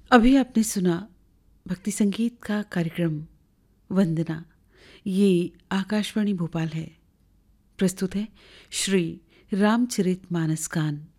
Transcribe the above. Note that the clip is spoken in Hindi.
अभी आपने सुना भक्ति संगीत का कार्यक्रम वंदना। ये आकाशवाणी भोपाल है। प्रस्तुत है श्री रामचरित मानस गान।